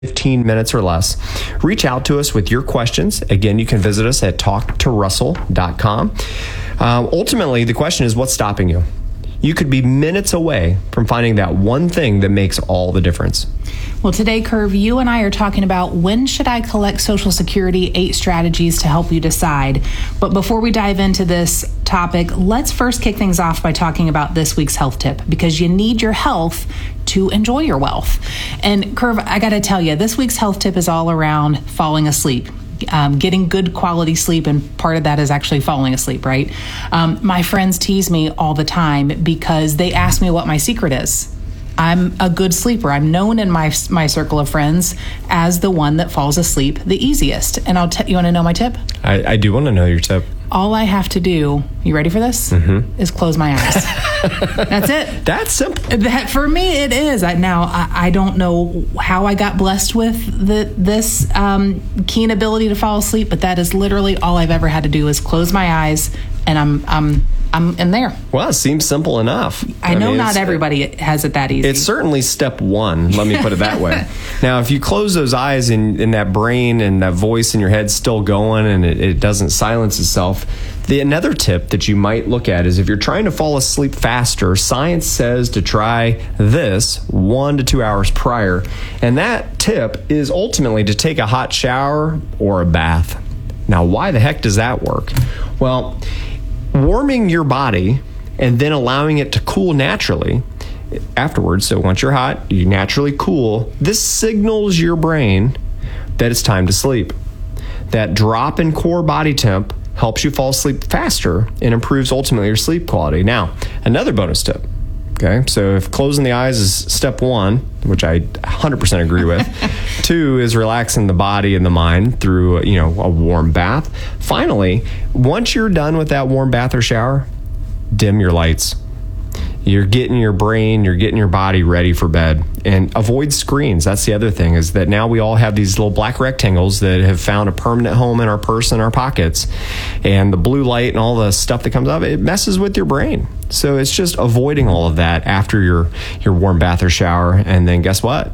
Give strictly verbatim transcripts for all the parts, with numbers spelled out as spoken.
fifteen minutes or less. Reach out to us with your questions. Again, you can visit us at talk to russell dot com. Uh, ultimately, the question is, what's stopping you? You could be minutes away from finding that one thing that makes all the difference. Well, today, Curve, you and I are talking about when should I collect Social Security, eight strategies to help you decide. But before we dive into this topic, let's first kick things off by talking about this week's health tip, because you need your health to enjoy your wealth. And Curve, I got to tell you, this week's health tip is all around falling asleep. Um, getting good quality sleep, and part of that is actually falling asleep, right? Um, my friends tease me all the time because they ask me what my secret is. I'm a good sleeper. I'm known in my my circle of friends as the one that falls asleep the easiest. And I'll t- you want to know my tip? I, I do want to know your tip. All I have to do, you ready for this? Mm-hmm. Is close my eyes. That's it. That's simple. That for me, it is. I, now, I, I don't know how I got blessed with the, this um, keen ability to fall asleep, but that is literally all I've ever had to do is close my eyes, and I'm I'm I'm in there. Well, it seems simple enough. I, I know mean, not everybody has it that easy. It's certainly step one, let me put it that way. Now, if you close those eyes and, and that brain and that voice in your head's still going and it, it doesn't silence itself, the another tip that you might look at is if you're trying to fall asleep faster, science says to try this one to two hours prior. And that tip is ultimately to take a hot shower or a bath. Now, why the heck does that work? Well, warming your body and then allowing it to cool naturally afterwards. So once you're hot, you naturally cool. This signals your brain that it's time to sleep. That drop in core body temp helps you fall asleep faster and improves ultimately your sleep quality. Now, another bonus tip. Okay, so if closing the eyes is step one, which I one hundred percent agree with, two is relaxing the body and the mind through, you know, a warm bath. Finally, once you're done with that warm bath or shower, dim your lights. You're getting your brain, you're getting your body ready for bed. And avoid screens. That's the other thing, is that now we all have these little black rectangles that have found a permanent home in our purse and our pockets. And the blue light and all the stuff that comes up, it messes with your brain. So it's just avoiding all of that after your, your warm bath or shower. And then guess what?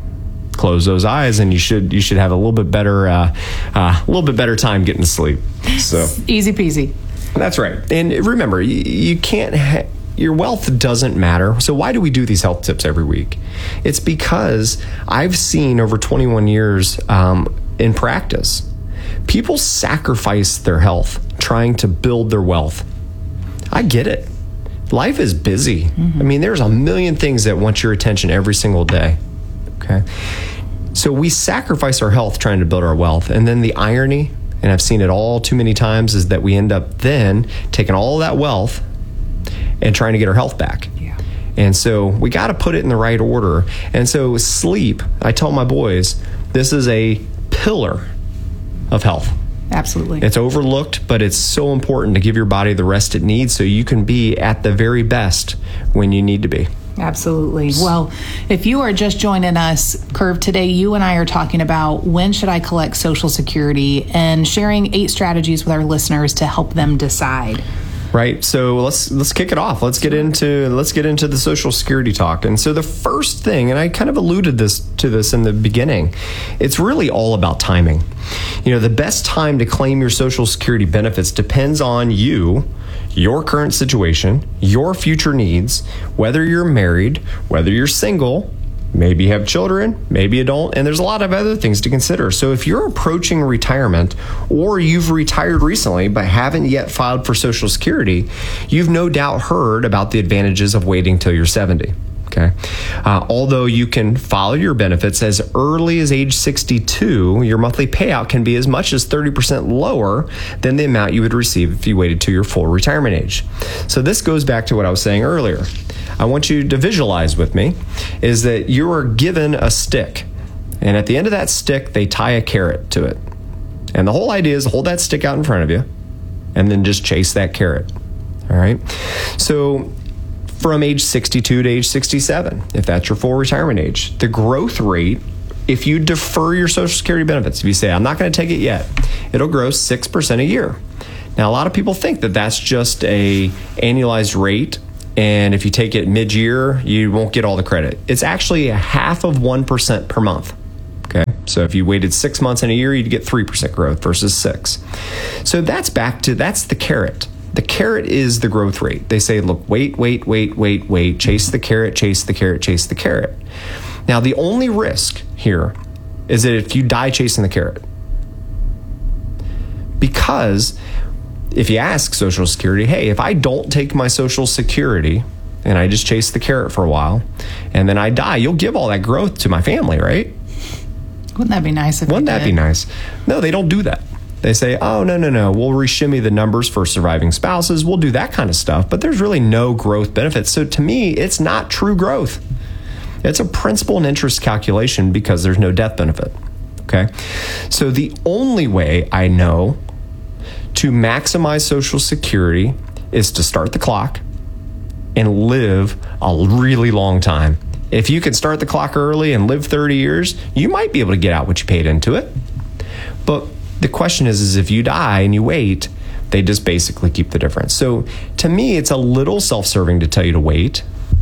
Close those eyes, and you should you should have a little bit better uh, uh, a little bit better time getting to sleep. So easy peasy. That's right. And remember, you, you can't. Ha- Your wealth doesn't matter. So why do we do these health tips every week? It's because I've seen over twenty-one years um, in practice, people sacrifice their health trying to build their wealth. I get it. Life is busy. Mm-hmm. I mean, there's a million things that want your attention every single day. Okay. So we sacrifice our health trying to build our wealth. And then the irony, and I've seen it all too many times, is that we end up then taking all that wealth and trying to get our health back. Yeah. And so we got to put it in the right order. And so sleep, I tell my boys, this is a pillar of health. Absolutely. It's overlooked, but it's so important to give your body the rest it needs so you can be at the very best when you need to be. Absolutely. Well, if you are just joining us, Curve, today you and I are talking about when should I collect Social Security and sharing eight strategies with our listeners to help them decide. Right. So let's let's kick it off. Let's get into let's get into the Social Security talk. And so the first thing, and I kind of alluded this to this in the beginning, it's really all about timing. You know, the best time to claim your Social Security benefits depends on you, your current situation, your future needs, whether you're married, whether you're single, maybe you have children, maybe you don't, and there's a lot of other things to consider. So if you're approaching retirement or you've retired recently but haven't yet filed for Social Security, you've no doubt heard about the advantages of waiting till you're seventy. Okay. Uh, although you can file your benefits as early as age sixty-two, your monthly payout can be as much as thirty percent lower than the amount you would receive if you waited to your full retirement age. So this goes back to what I was saying earlier. I want you to visualize with me is that you are given a stick, and at the end of that stick, they tie a carrot to it. And the whole idea is to hold that stick out in front of you and then just chase that carrot. All right. So from age sixty-two to age sixty-seven, if that's your full retirement age, the growth rate, if you defer your Social Security benefits, if you say, I'm not going to take it yet, it'll grow six percent a year. Now, a lot of people think that that's just a annualized rate, and if you take it mid-year, you won't get all the credit. It's actually a half of one percent per month. Okay. So if you waited six months in a year, you'd get three percent growth versus six. So that's back to, that's the carrot. The carrot is the growth rate. They say, look, wait, wait, wait, wait, wait, chase the carrot, chase the carrot, chase the carrot. Now, the only risk here is that if you die chasing the carrot, because if you ask Social Security, hey, if I don't take my Social Security and I just chase the carrot for a while and then I die, you'll give all that growth to my family, right? Wouldn't that be nice if Wouldn't they that did? be nice? No, they don't do that. They say, oh, no, no, no, we'll re-shimmy the numbers for surviving spouses. We'll do that kind of stuff, but there's really no growth benefits. So to me, it's not true growth. It's a principal and interest calculation because there's no death benefit, okay? So the only way I know to maximize Social Security is to start the clock and live a really long time. If you can start the clock early and live thirty years, you might be able to get out what you paid into it. But the question is, is if you die and you wait, they just basically keep the difference. So to me, it's a little self-serving to tell you to wait,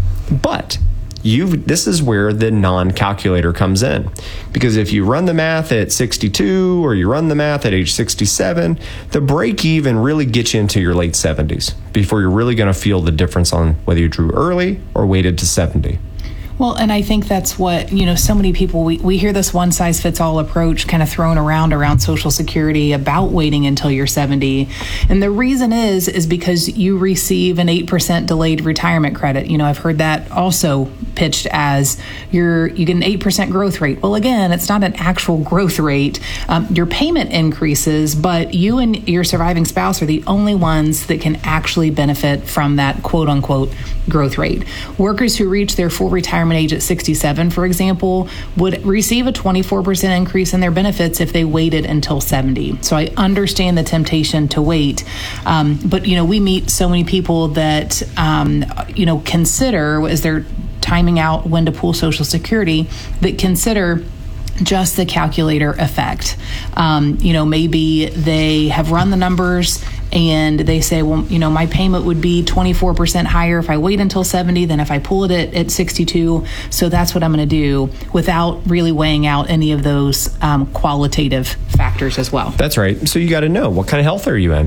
but you this is where the non-calculator comes in. Because if you run the math at sixty-two or you run the math at age sixty-seven, the break even really gets you into your late seventies before you're really going to feel the difference on whether you drew early or waited to seventy. Well, and I think that's what, you know, so many people, we, we hear this one-size-fits-all approach kind of thrown around around Social Security about waiting until you're seventy. And the reason is, is because you receive an eight percent delayed retirement credit. You know, I've heard that also pitched as you're, you get an eight percent growth rate. Well, again, it's not an actual growth rate. Um, your payment increases, but you and your surviving spouse are the only ones that can actually benefit from that quote-unquote growth rate. Workers who reach their full retirement age at sixty-seven, for example, would receive a twenty-four percent increase in their benefits if they waited until seventy. So I understand the temptation to wait. Um, but, you know, we meet so many people that, um, you know, consider as they're timing out when to pull Social Security, that consider just the calculator effect. Um, you know, maybe they have run the numbers and they say, well, you know, my payment would be twenty-four percent higher if I wait until seventy than if I pull it at, at sixty-two. So that's what I'm going to do without really weighing out any of those um, qualitative factors as well. That's right. So you got to know, what kind of health are you in?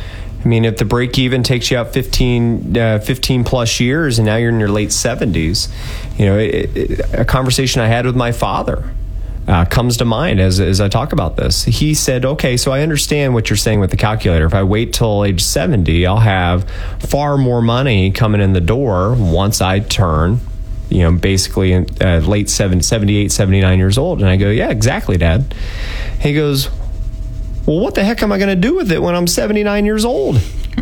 I mean, if the break even takes you out fifteen, uh, fifteen plus years and now you're in your late seventies, you know, it, it, a conversation I had with my father Uh, comes to mind as, as I talk about this. He said, okay, so I understand what you're saying with the calculator. If I wait till age seventy, I'll have far more money coming in the door once I turn, you know, basically in, uh, late seven, seventy-eight, seventy-nine years old. And I go, yeah, exactly, Dad. He goes, well, what the heck am I going to do with it when I'm seventy-nine years old?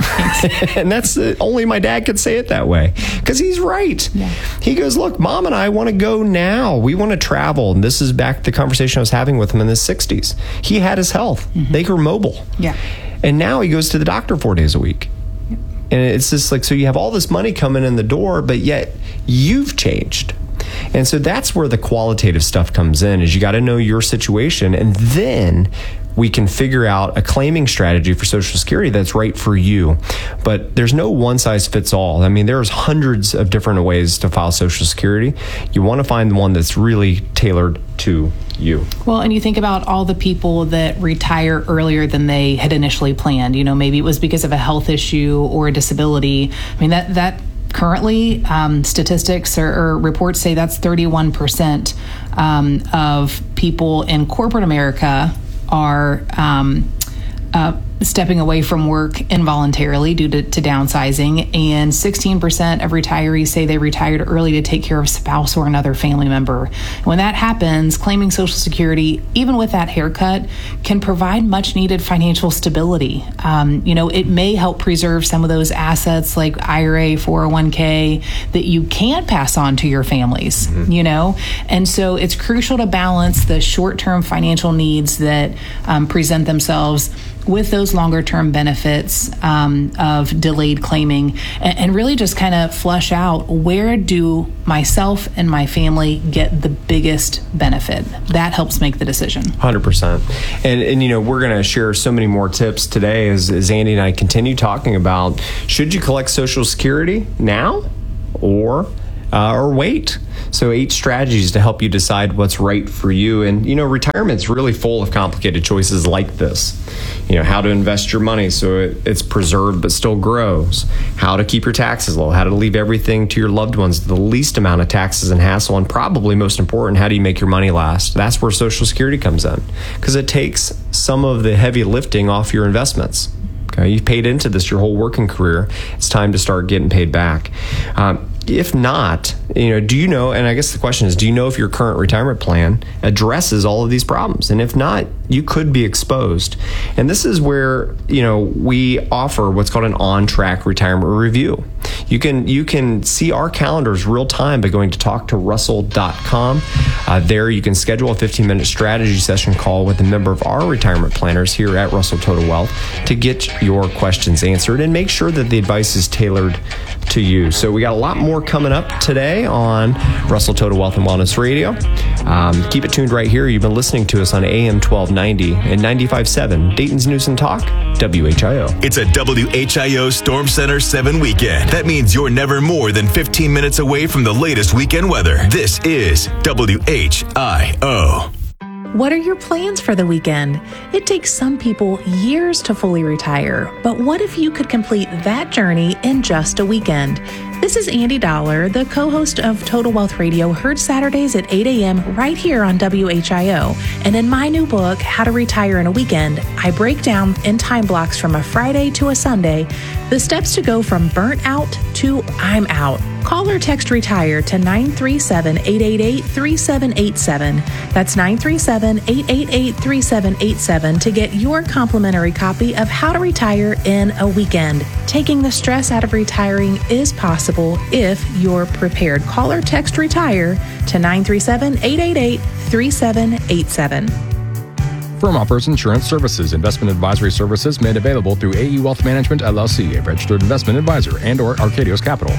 And that's uh, only my dad could say it that way, because he's right. Yeah. He goes, look, Mom and I want to go now. We want to travel. And this is back to the conversation I was having with him in the sixties. He had his health. Mm-hmm. They were mobile. Yeah. And now he goes to the doctor four days a week. Yeah. And it's just like, so you have all this money coming in the door, but yet you've changed. And so that's where the qualitative stuff comes in, is you got to know your situation, and then we can figure out a claiming strategy for Social Security that's right for you. But there's no one size fits all. I mean, there's hundreds of different ways to file Social Security. You want to find one that's really tailored to you. Well, and you think about all the people that retire earlier than they had initially planned. You know, maybe it was because of a health issue or a disability. I mean, that that currently um, statistics or, or reports say that's thirty-one percent um, of people in corporate America are um, uh, stepping away from work involuntarily due to, to downsizing, and sixteen percent of retirees say they retired early to take care of a spouse or another family member. When that happens, claiming Social Security, even with that haircut, can provide much needed financial stability. Um, you know, it may help preserve some of those assets like I R A, four oh one k that you can't pass on to your families, mm-hmm. you know? And so it's crucial to balance the short-term financial needs that um, present themselves with those longer term benefits um, of delayed claiming, and, and really just kind of flush out, where do myself and my family get the biggest benefit? That helps make the decision. one hundred percent. And, and you know, we're going to share so many more tips today as, as Andy and I continue talking about, should you collect Social Security now or uh, or wait. So eight strategies to help you decide what's right for you. And, you know, retirement's really full of complicated choices like this. You know, how to invest your money so it, it's preserved but still grows. How to keep your taxes low. How to leave everything to your loved ones, the least amount of taxes and hassle. And probably most important, how do you make your money last? That's where Social Security comes in, because it takes some of the heavy lifting off your investments. Okay, you've paid into this your whole working career. It's time to start getting paid back. Um, if not, you know, do you know, and I guess the question is, do you know if your current retirement plan addresses all of these problems? And if not, you could be exposed. And this is where, you know, we offer what's called an on-track retirement review. You can you can see our calendars real time by going to talk to russell dot com. Uh, there you can schedule a fifteen minute strategy session call with a member of our retirement planners here at Russell Total Wealth to get your questions answered and make sure that the advice is tailored to you. So we got a lot more coming up today on Russell Total Wealth and Wellness Radio. Um, keep it tuned right here. You've been listening to us on A M twelve ninety and ninety-five point seven Dayton's News and Talk, W H I O. It's a W H I O Storm Center seven weekend. That means you're never more than fifteen minutes away from the latest weekend weather. This is W H I O. What are your plans for the weekend? It takes some people years to fully retire, but what if you could complete that journey in just a weekend? This is Andy Dollar, the co-host of Total Wealth Radio, heard Saturdays at eight a.m. right here on W H I O. And in my new book, How to Retire in a Weekend, I break down in time blocks from a Friday to a Sunday the steps to go from burnt out to I'm out. Call or text RETIRE to nine three seven, eight eight eight, three seven eight seven. That's nine three seven, eight eight eight, three seven eight seven to get your complimentary copy of How to Retire in a Weekend. Taking the stress out of retiring is possible if you're prepared. Call or text RETIRE to nine three seven, eight eight eight, three seven eight seven. Firm offers insurance services. Investment advisory services made available through A E Wealth Management, L L C, a registered investment advisor, and or Arcadios Capital.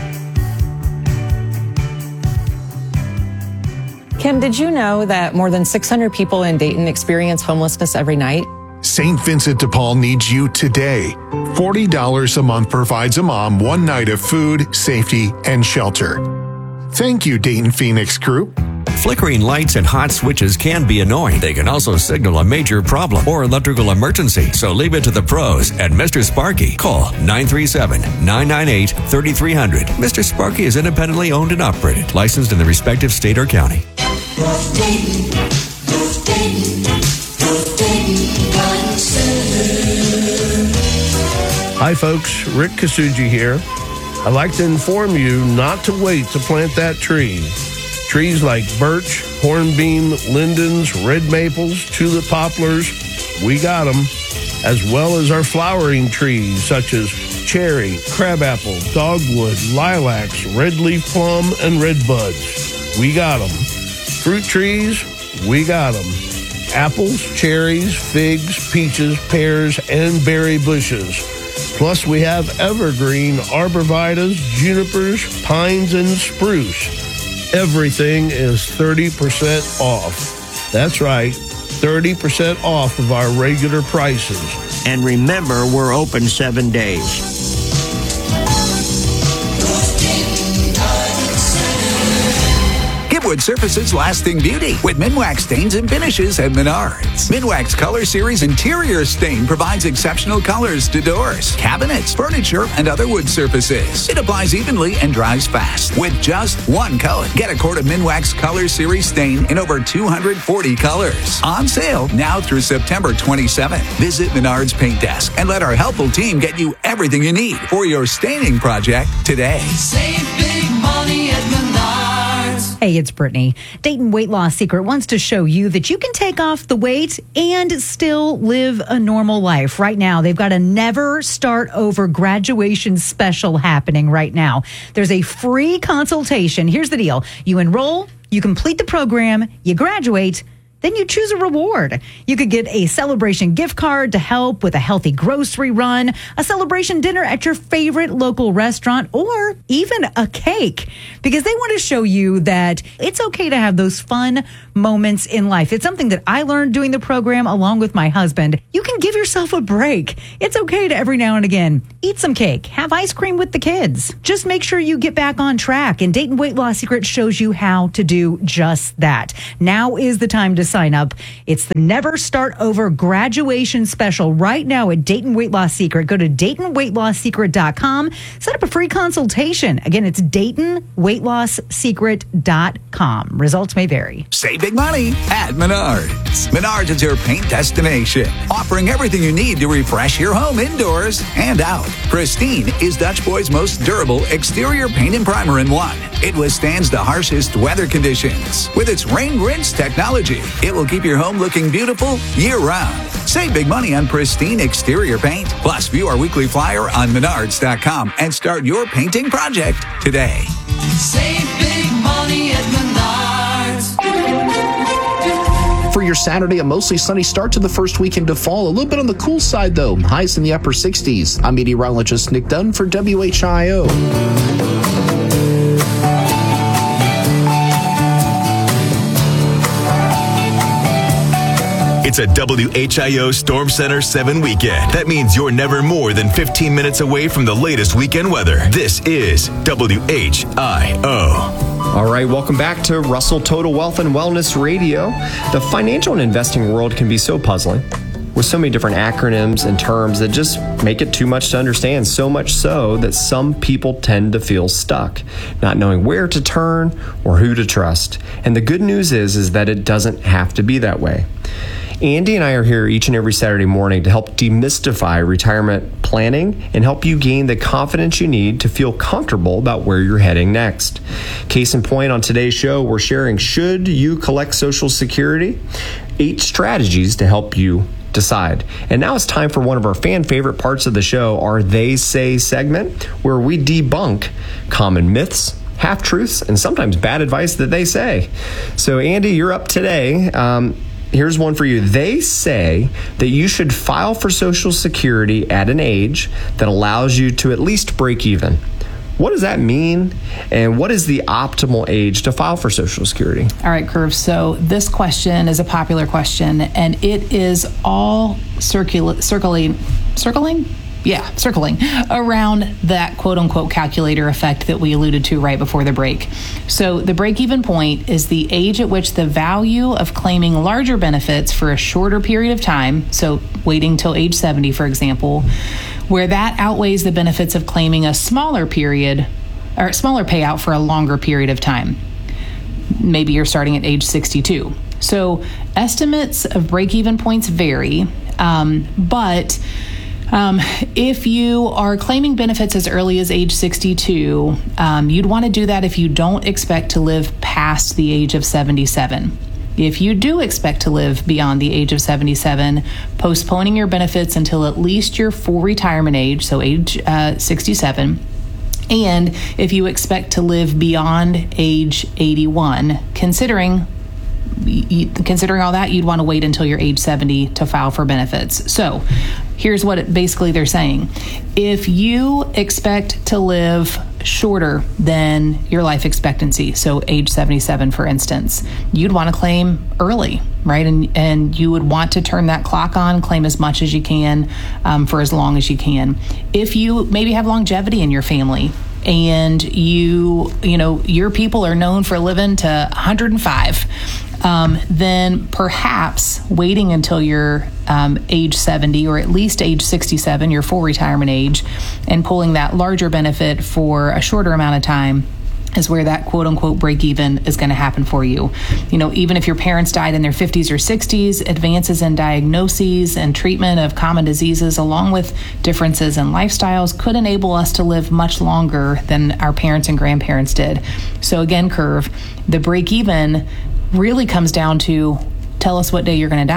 Kim, did you know that more than six hundred people in Dayton experience homelessness every night? Saint Vincent de Paul needs you today. forty dollars a month provides a mom one night of food, safety, and shelter. Thank you, Dayton Phoenix Group. Flickering lights and hot switches can be annoying. They can also signal a major problem or electrical emergency. So leave it to the pros at Mister Sparky. Call nine three seven, nine nine eight, three three zero zero. Mister Sparky is independently owned and operated, licensed in the respective state or county. Hi folks, Rick Kasuji here. I'd like to inform you not to wait to plant that tree. Trees like birch, hornbeam, lindens, red maples, tulip poplars, we got them, as well as our flowering trees such as cherry, crabapple, dogwood, lilacs, red leaf plum, and red buds. We got them. Fruit trees, we got them. Apples, cherries, figs, peaches, pears, and berry bushes. Plus, we have evergreen arborvitaes, junipers, pines, and spruce. Everything is thirty percent off. That's right, thirty percent off of our regular prices. And remember, we're open seven days. Wood Surfaces lasting beauty with Minwax stains and finishes at Menards. Minwax Color Series interior stain provides exceptional colors to doors, cabinets, furniture, and other wood surfaces. It applies evenly and dries fast with just one coat. Get a quart of Minwax Color Series stain in over two hundred forty colors. On sale now through September twenty-seventh. Visit Menards Paint Desk and let our helpful team get you everything you need for your staining project today. Save big money at Menards. Hey, it's Brittany. Dayton Weight Loss Secret wants to show you that you can take off the weight and still live a normal life. Right now, they've got a Never Start Over graduation special happening right now. There's a free consultation. Here's the deal. You enroll, you complete the program, you graduate, then you choose a reward. You could get a celebration gift card to help with a healthy grocery run, a celebration dinner at your favorite local restaurant, or even a cake, because they want to show you that it's okay to have those fun moments in life. It's something that I learned doing the program along with my husband. You can give yourself a break. It's okay to every now and again eat some cake, have ice cream with the kids. Just make sure you get back on track, and Dayton Weight Loss Secret shows you how to do just that. Now is the time to sign up. It's the Never Start Over graduation special right now at Dayton Weight Loss Secret. Go to Dayton Weight Loss Secret dot com. Set up a free consultation. Again, it's Dayton Weight Loss Secret dot com. Results may vary. Save big money at Menards. Menards is your paint destination, offering everything you need to refresh your home indoors and out. Pristine is Dutch Boy's most durable exterior paint and primer in one. It withstands the harshest weather conditions. With its rain rinse technology, it will keep your home looking beautiful year-round. Save big money on Pristine exterior paint. Plus, view our weekly flyer on Menards dot com and start your painting project today. Save big money at Menards. For your Saturday, a mostly sunny start to the first weekend of fall. A little bit on the cool side, though. Highs in the upper sixties. I'm meteorologist Nick Dunn for W H I O. It's a W H I O Storm Center seven weekend. That means you're never more than fifteen minutes away from the latest weekend weather. This is W H I O. All right, welcome back to Russell Total Wealth and Wellness Radio. The financial and investing world can be so puzzling, with so many different acronyms and terms that just make it too much to understand, so much so that some people tend to feel stuck, not knowing where to turn or who to trust. And the good news is, is that it doesn't have to be that way. Andy and I are here each and every Saturday morning to help demystify retirement planning and help you gain the confidence you need to feel comfortable about where you're heading next. Case in point, on today's show, we're sharing Should You Collect Social Security? Eight strategies to help you decide. And now it's time for one of our fan favorite parts of the show, our They Say segment, where we debunk common myths, half-truths, and sometimes bad advice that they say. So Andy, you're up today. Um, Here's one for you. They say that you should file for Social Security at an age that allows you to at least break even. What does that mean? And what is the optimal age to file for Social Security? All right, Curve. So this question is a popular question, and it is all circula- circling, circling? Yeah, circling around that quote-unquote calculator effect that we alluded to right before the break. So the break-even point is the age at which the value of claiming larger benefits for a shorter period of time, so waiting till age seventy, for example, where that outweighs the benefits of claiming a smaller period or smaller payout for a longer period of time. Maybe you're starting at age sixty-two. So estimates of break-even points vary, um, but Um, if you are claiming benefits as early as age sixty-two, um, you'd want to do that if you don't expect to live past the age of seventy-seven. If you do expect to live beyond the age of seventy-seven, postponing your benefits until at least your full retirement age, so age uh, sixty-seven, and if you expect to live beyond age eighty-one, considering Considering all that, you'd want to wait until you're age seventy to file for benefits. So here's what it, basically they're saying. If you expect to live shorter than your life expectancy, so age seventy-seven, for instance, you'd want to claim early, right? And and you would want to turn that clock on, claim as much as you can um, for as long as you can. If you maybe have longevity in your family, and you, you know, your people are known for living to one hundred five, um, then perhaps waiting until you're um, age seventy or at least age sixty-seven, your full retirement age, and pulling that larger benefit for a shorter amount of time is where that quote-unquote break-even is going to happen for you. You know, even if your parents died in their fifties or sixties, advances in diagnoses and treatment of common diseases, along with differences in lifestyles, could enable us to live much longer than our parents and grandparents did. So again, Curve, the break-even really comes down to tell us what day you're going to die.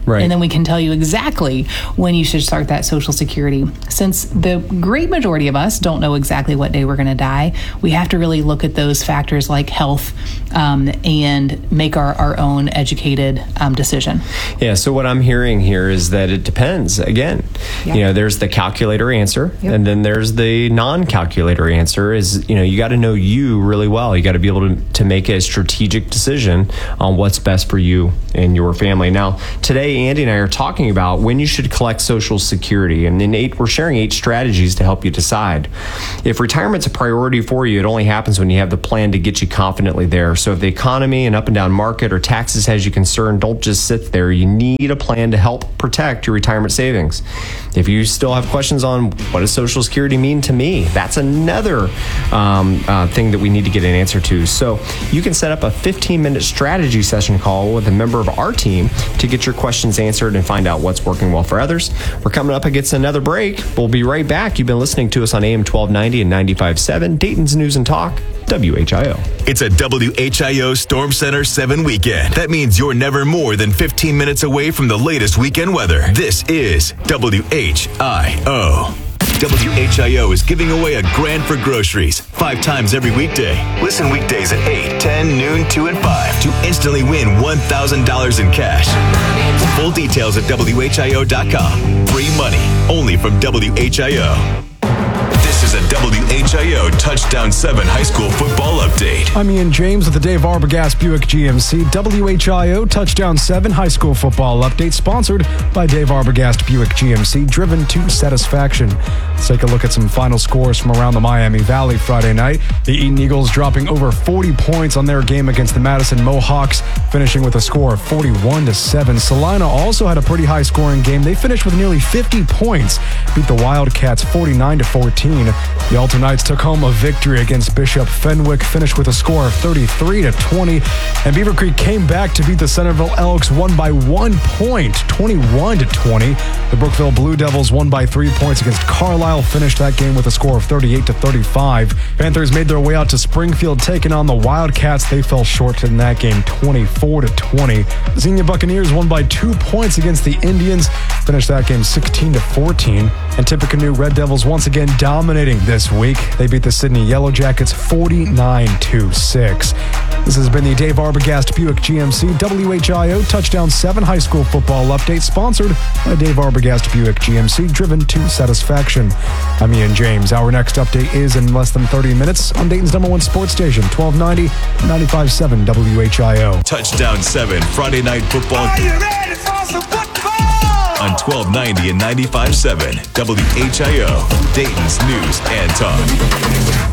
Right. And then we can tell you exactly when you should start that Social Security. Since the great majority of us don't know exactly what day we're going to die, we have to really look at those factors like health um, and make our, our own educated um, decision. Yeah, so what I'm hearing here is that it depends. Again, Yeah. you know, there's the calculator answer, Yep. and then there's the non-calculator answer is, you know, you got to know you really well. You got to be able to, to make a strategic decision on what's best for you and your family. Now, today, Andy and I are talking about when you should collect Social Security, and in eight, we're sharing eight strategies to help you decide. If retirement's a priority for you, it only happens when you have the plan to get you confidently there. So if the economy and up and down market or taxes has you concerned, don't just sit there. You need a plan to help protect your retirement savings. If you still have questions on what does Social Security mean to me, that's another um, uh, thing that we need to get an answer to. So you can set up a fifteen minute strategy session call with a member of our team to get your questions answered and find out what's working well for others. We're coming up against another break. We'll be right back. You've been listening to us on A M twelve ninety and ninety-five point seven, Dayton's News and Talk, W H I O. It's a W H I O Storm Center seven weekend. That means you're never more than fifteen minutes away from the latest weekend weather. This is W H I O. W H I O is giving away a grand for groceries five times every weekday. Listen weekdays at eight, ten, noon, two, and five to instantly win one thousand dollars in cash. Full details at W H I O dot com. Free money only from W H I O. This is a W H I O Touchdown seven high school football update. I'm Ian James with the Dave Arbogast Buick G M C W H I O Touchdown seven high school football update, sponsored by Dave Arbogast Buick G M C, driven to satisfaction. Let's take a look at some final scores from around the Miami Valley Friday night. The Eaton Eagles dropping over forty points on their game against the Madison Mohawks, finishing with a score of forty-one to seven. Salina also had a pretty high scoring game. They finished with nearly fifty points, beat the Wildcats forty-nine to fourteen. The Alta Knights took home a victory against Bishop Fenwick, finished with a score of thirty-three to twenty. And Beaver Creek came back to beat the Centerville Elks, won by one point, twenty-one to twenty. The Brookville Blue Devils won by three points against Carlisle, finished that game with a score of thirty-eight to thirty-five. Panthers made their way out to Springfield, taking on the Wildcats. They fell short in that game, twenty-four to twenty. The Xenia Buccaneers won by two points against the Indians, finished that game sixteen to fourteen. And Tippecanoe Red Devils once again dominating this week. They beat the Sydney Yellow Jackets forty-nine to six. This has been the Dave Arbogast Buick G M C W H I O Touchdown seven high school football update, sponsored by Dave Arbogast Buick G M C, driven to satisfaction. I'm Ian James. Our next update is in less than thirty minutes on Dayton's number one sports station, twelve ninety, ninety-five point seven W H I O. Touchdown seven Friday night football. Are you ready for some football? On twelve ninety and ninety-five point seven W H I O, Dayton's News and Talk.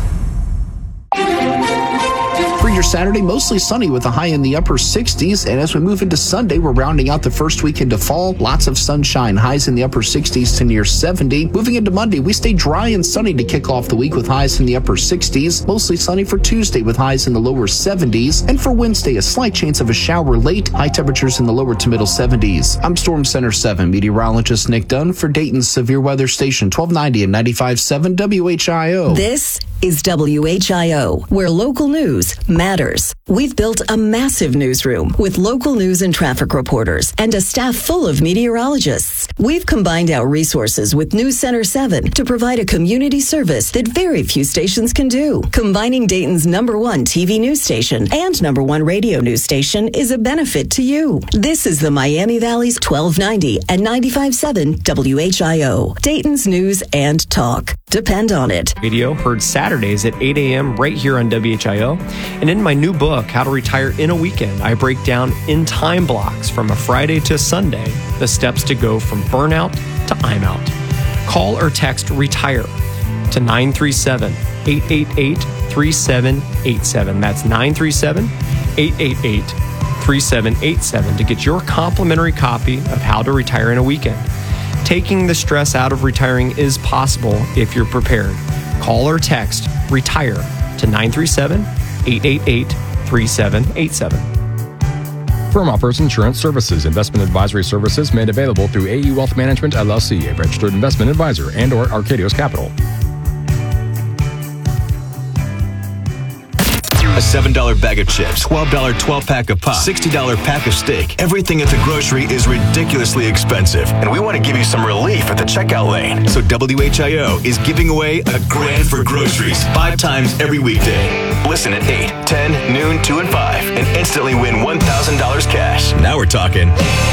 For your Saturday, mostly sunny with a high in the upper sixties. And as we move into Sunday, we're rounding out the first weekend of fall. Lots of sunshine, highs in the upper sixties to near seventy. Moving into Monday, we stay dry and sunny to kick off the week with highs in the upper sixties. Mostly sunny for Tuesday with highs in the lower seventies. And for Wednesday, a slight chance of a shower late. High temperatures in the lower to middle seventies. I'm Storm Center seven meteorologist Nick Dunn for Dayton's Severe Weather Station, twelve ninety and ninety-five point seven W H I O. This is W H I O, where local news matters. We've built a massive newsroom with local news and traffic reporters and a staff full of meteorologists. We've combined our resources with News Center seven to provide a community service that very few stations can do. Combining Dayton's number one T V news station and number one radio news station is a benefit to you. This is the Miami Valley's twelve ninety and ninety-five point seven W H I O, Dayton's News and Talk. Depend on it. Radio heard Saturdays at eight a.m. right here on W H I O. And in my new book, How to Retire in a Weekend, I break down in time blocks from a Friday to Sunday the steps to go from burnout to I'm out. Call or text RETIRE to nine three seven, eight eight eight, three seven eight seven. That's nine three seven, eight eight eight, three seven eight seven to get your complimentary copy of How to Retire in a Weekend. Taking the stress out of retiring is possible if you're prepared. Call or text RETIRE to nine three seven, eight eight eight, three seven eight seven. Firm offers insurance services. Investment advisory services made available through A E Wealth Management, L L C, a registered investment advisor, and or Arcadios Capital. A seven dollar bag of chips, twelve dollar twelve-pack of pop, sixty dollar pack of steak. Everything at the grocery is ridiculously expensive, and we want to give you some relief at the checkout lane. So W H I O is giving away a grand for groceries five times every weekday. Listen at eight, ten, noon, two, and five, and instantly win one thousand dollars cash. Now we're talking.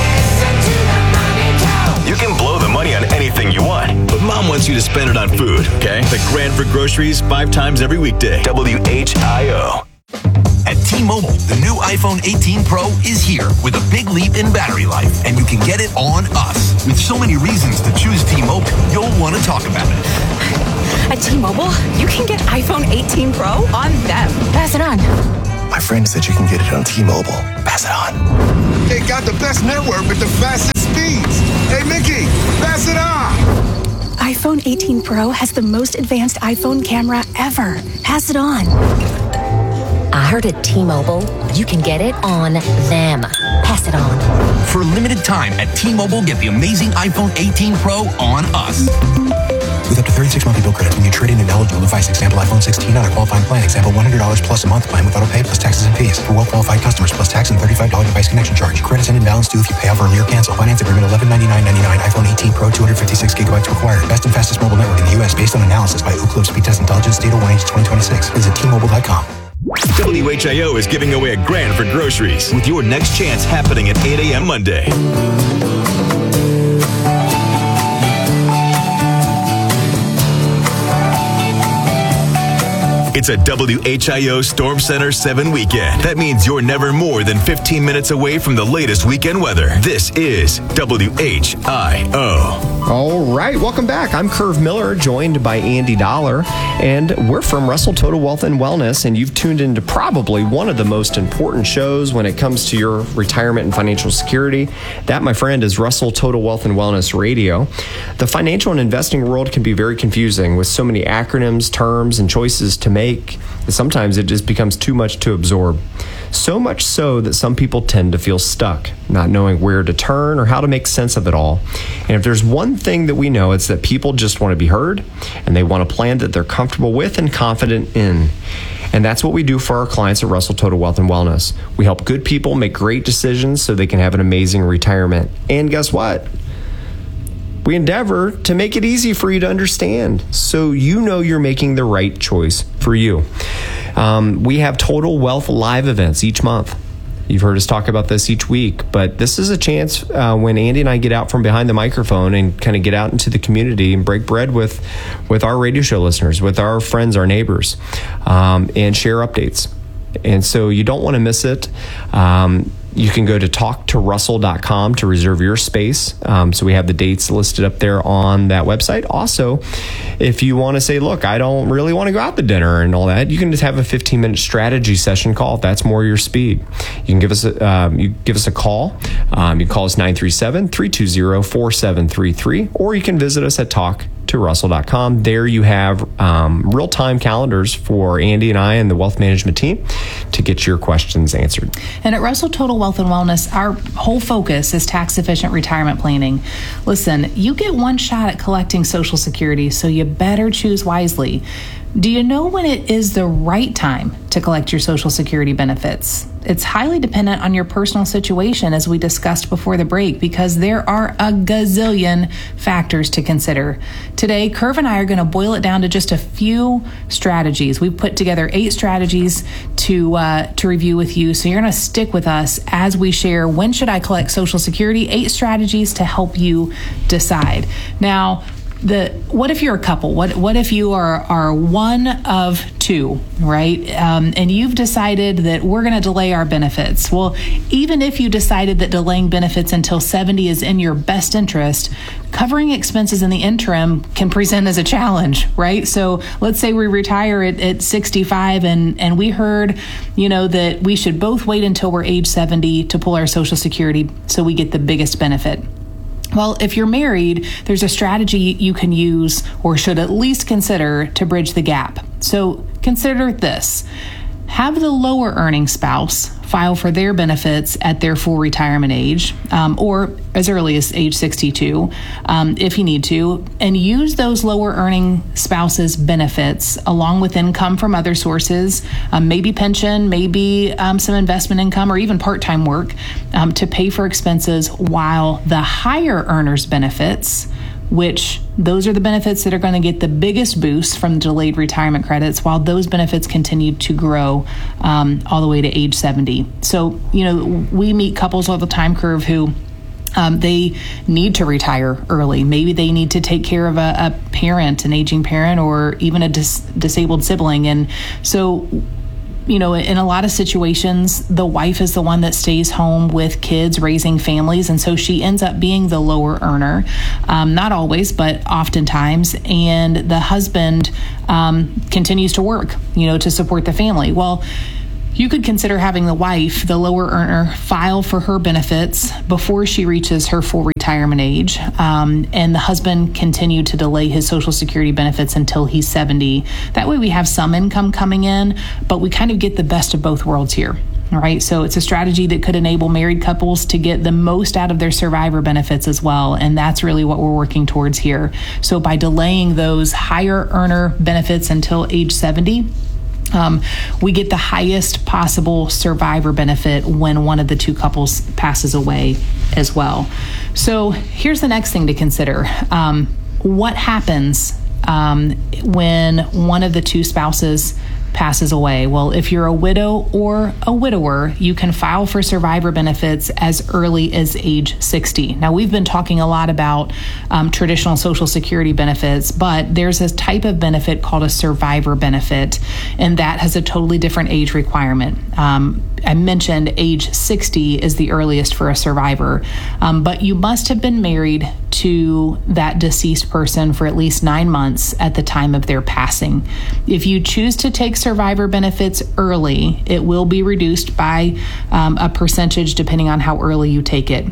You can blow the money on anything you want, but Mom wants you to spend it on food, okay? The grand for groceries five times every weekday. W H I O. At T-Mobile, the new iPhone eighteen Pro is here with a big leap in battery life, and you can get it on us. With so many reasons to choose T-Mobile, you'll want to talk about it. At T-Mobile, you can get iPhone eighteen Pro on them. Pass it on. My friend said you can get it on T-Mobile. Pass it on. They got the best network with the fastest speeds. Hey, Mickey, pass it on. iPhone eighteen Pro has the most advanced iPhone camera ever. Pass it on. I heard at T-Mobile, you can get it on them. Pass it on. For a limited time at T-Mobile, get the amazing iPhone eighteen Pro on us. With up to thirty-six monthly bill credits when you trade in an eligible device. Example, iPhone sixteen on a qualifying plan. Example, one hundred dollars plus a month plan with auto pay plus taxes and fees. For well-qualified customers, plus tax and thirty-five dollars device connection charge. Credits end in balance due if you pay off early or cancel. Finance agreement eleven ninety-nine ninety-nine. iPhone eighteen Pro, two hundred fifty-six gigabytes required. Best and fastest mobile network in the U S based on analysis by Ookla Speed Test Intelligence. Data one H twenty twenty-six. Visit T Mobile dot com. W H I O is giving away a grand for groceries with your next chance happening at eight a.m. Monday. It's a W H I O Storm Center seven weekend. That means you're never more than fifteen minutes away from the latest weekend weather. This is W H I O. All right, welcome back. I'm Curve Miller, joined by Andy Dollar, and we're from Russell Total Wealth and Wellness, and you've tuned into probably one of the most important shows when it comes to your retirement and financial security. That, my friend, is Russell Total Wealth and Wellness Radio. The financial and investing world can be very confusing with so many acronyms, terms, and choices to make. Sometimes it just becomes too much to absorb. So much so that some people tend to feel stuck, not knowing where to turn or how to make sense of it all. And if there's one thing that we know, it's that people just want to be heard, and they want a plan that they're comfortable with and confident in. And that's what we do for our clients at Russell Total Wealth and Wellness. We help good people make great decisions so they can have an amazing retirement. And guess what? We endeavor to make it easy for you to understand so you know you're making the right choice for you. Um, we have Total Wealth live events each month. You've heard us talk about this each week, but this is a chance uh, when Andy and I get out from behind the microphone and kind of get out into the community and break bread with, with our radio show listeners, with our friends, our neighbors, um, and share updates. And so you don't want to miss it. Um, you can go to talk to russell dot com to reserve your space. Um, so we have the dates listed up there on that website. Also, if you want to say, look, I don't really want to go out to dinner and all that, you can just have a fifteen minute strategy session call if that's more your speed. You can give us a, um, you give us a call. Um, you can call us nine three seven, three two zero, four seven three three, or you can visit us at talk to russell dot com. There you have um, real-time calendars for Andy and I and the wealth management team to get your questions answered. And at Russell Total Wealth and Wellness, our whole focus is tax-efficient retirement planning. Listen, you get one shot at collecting Social Security, so you better choose wisely. Do you know when it is the right time to collect your Social Security benefits? It's highly dependent on your personal situation, as we discussed before the break, because there are a gazillion factors to consider. Today, Curve and I are going to boil it down to just a few strategies. We've put together eight strategies to uh, to review with you, so you're going to stick with us as we share when should I collect Social Security, eight strategies to help you decide. Now, The what if you're a couple? What what if you are are one of two, right? Um, and you've decided that we're going to delay our benefits. Well, even if you decided that delaying benefits until seventy is in your best interest, covering expenses in the interim can present as a challenge, right? So let's say we retire at, at sixty-five, and and we heard, you know, that we should both wait until we're age seventy to pull our Social Security so we get the biggest benefit. Well, if you're married, there's a strategy you can use or should at least consider to bridge the gap. So consider this. have the lower earning spouse file for their benefits at their full retirement age, um, or as early as age sixty-two, um, if you need to, and use those lower earning spouses' benefits along with income from other sources, um, maybe pension, maybe um, some investment income, or even part-time work, um, to pay for expenses, while the higher earners' benefits, which those are the benefits that are going to get the biggest boost from the delayed retirement credits, while those benefits continue to grow um, all the way to age seventy. So, you know, we meet couples all the time, Curve, who um, they need to retire early. Maybe they need to take care of a, a parent, an aging parent, or even a dis- disabled sibling. And so, you know, in a lot of situations, the wife is the one that stays home with kids, raising families, and so she ends up being the lower earner. Um, not always, but oftentimes. And the husband um, continues to work, you know, to support the family. Well, you could consider having the wife, the lower earner, file for her benefits before she reaches her full retirement age, um, and the husband continue to delay his Social Security benefits until he's seventy. That way we have some income coming in, but we kind of get the best of both worlds here. All right, so it's a strategy that could enable married couples to get the most out of their survivor benefits as well, and that's really what we're working towards here. So by delaying those higher earner benefits until age seventy, Um, we get the highest possible survivor benefit when one of the two couples passes away as well. So here's the next thing to consider. Um, what happens um, when one of the two spouses passes away? Well, if you're a widow or a widower, you can file for survivor benefits as early as age sixty. Now, we've been talking a lot about um, traditional Social Security benefits, but there's a type of benefit called a survivor benefit, and that has a totally different age requirement. Um, I mentioned age sixty is the earliest for a survivor, um, but you must have been married to that deceased person for at least nine months at the time of their passing. If you choose to take survivor benefits early, it will be reduced by um, a percentage depending on how early you take it.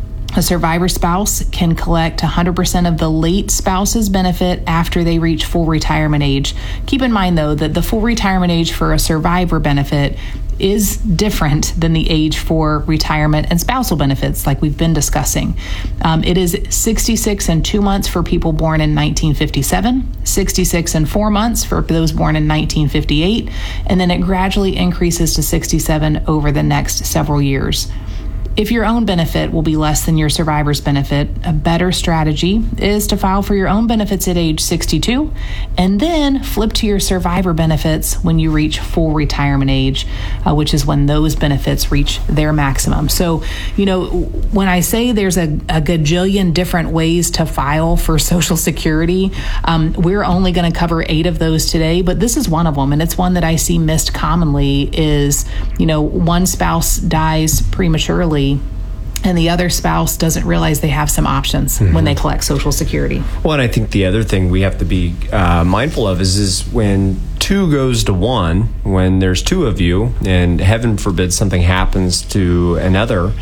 A survivor spouse can collect one hundred percent of the late spouse's benefit after they reach full retirement age. Keep in mind, though, that the full retirement age for a survivor benefit is different than the age for retirement and spousal benefits, like we've been discussing. Um, it is sixty-six and two months for people born in nineteen fifty-seven, sixty-six and four months for those born in nineteen fifty-eight, and then it gradually increases to sixty-seven over the next several years. If your own benefit will be less than your survivor's benefit, a better strategy is to file for your own benefits at age sixty-two and then flip to your survivor benefits when you reach full retirement age, uh, which is when those benefits reach their maximum. So, you know, when I say there's a, a gajillion different ways to file for Social Security, um, we're only going to cover eight of those today, but this is one of them, and it's one that I see missed commonly is, you know, one spouse dies prematurely and the other spouse doesn't realize they have some options mm-hmm. when they collect Social Security. Well, and I think the other thing we have to be uh, mindful of is, is when two goes to one, when there's two of you, and heaven forbid something happens to another,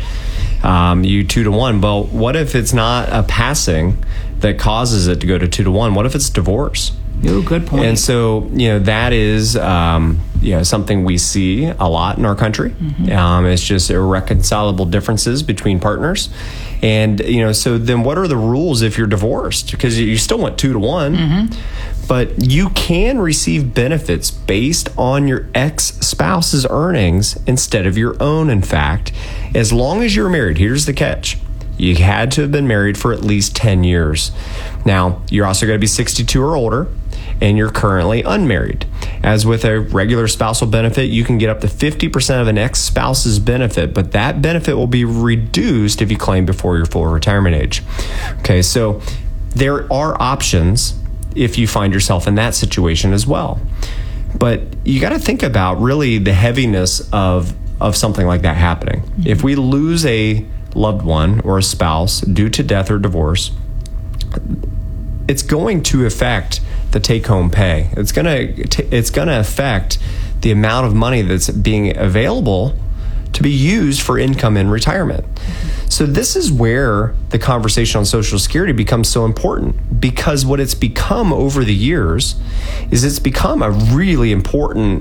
um, you two to one. Well, what if it's not a passing that causes it to go to two to one? What if it's divorce? Oh, good point. And so, you know, that is, um, you know, something we see a lot in our country. Mm-hmm. Um, it's just irreconcilable differences between partners. And, you know, so then what are the rules if you're divorced? Because you still want two to one, mm-hmm. but you can receive benefits based on your ex-spouse's earnings instead of your own, in fact, as long as you're married. Here's the catch. You had to have been married for at least ten years. Now, you're also going to be sixty-two or older, and you're currently unmarried. As with a regular spousal benefit, you can get up to fifty percent of an ex-spouse's benefit, but that benefit will be reduced if you claim before your full retirement age. Okay, so there are options if you find yourself in that situation as well. But you got to think about really the heaviness of, of something like that happening. Mm-hmm. If we lose a loved one or a spouse due to death or divorce, it's going to affect the take-home pay. It's going to it's going to affect the amount of money that's being available to be used for income in retirement. So this is where the conversation on Social Security becomes so important, because what it's become over the years is it's become a really important